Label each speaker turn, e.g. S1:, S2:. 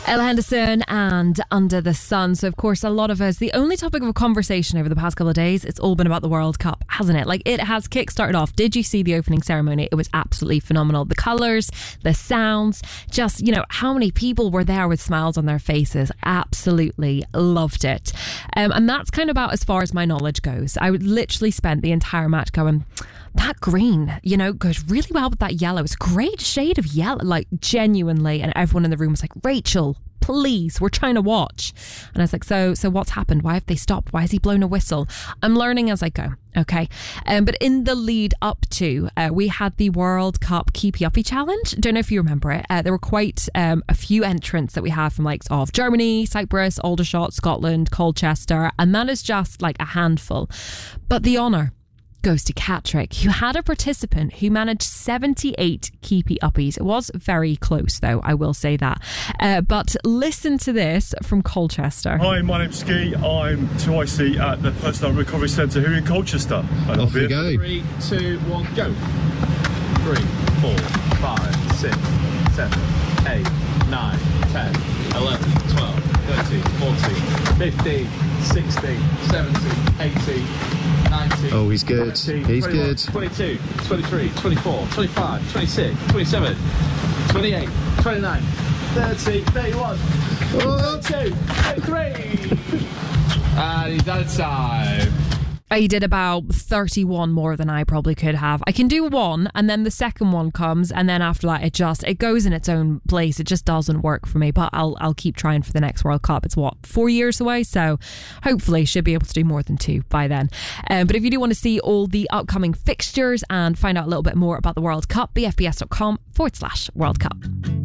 S1: Ella Henderson and Under the Sun. So, of course, a lot of us, the only topic of conversation over the past couple of days, it's all been about the World Cup, hasn't it? Like, it has kick-started off. Did you see the opening ceremony? It was absolutely phenomenal. The colours, the sounds, just, you know, how many people were there with smiles on their faces? Absolutely loved it. And that's kind of about as far as my knowledge goes. I literally spent the entire match going, that green, you know, goes really well with that yellow. It's a great shade of yellow, like genuinely. And everyone in the room was like, Rachel, please, we're trying to watch. And I was like, so what's happened? Why have they stopped? Why has he blown a whistle? I'm learning as I go. Okay. But in the lead up to, we had the World Cup Keepy Uppy Challenge. Don't know if you remember it. There were quite a few entrants that we had from likes of Germany, Cyprus, Aldershot, Scotland, Colchester. And that is just like a handful. But the honour goes to Catrick, who had a participant who managed 78 keepy uppies. It was very close, though, I will say that. But listen to this from Colchester.
S2: Hi, my name's Ski. I'm 2IC at the Personal Recovery Centre here in Colchester.
S3: Off we go.
S4: 3, 2, 1, go. 3, 4, 5, 6, 7, 8, 9, 10, 11, 12, 13, 14, 15, 16, 17, 18, 19,
S3: oh, he's good.
S4: 20,
S3: He's
S4: 21,
S3: good.
S4: 22, 23, 24, 25, 26, 27, 28, 29, 30, 31, 32, 33. And he's out of time.
S1: I did about 31 more than I probably could have. I can do one, and then the second one comes, and then after that it goes in its own place. It just doesn't work for me, but I'll keep trying for the next World Cup. It's 4 years away, so hopefully should be able to do more than 2 by then. But if you do want to see all the upcoming fixtures and find out a little bit more about the World Cup, bfbs.com/World Cup.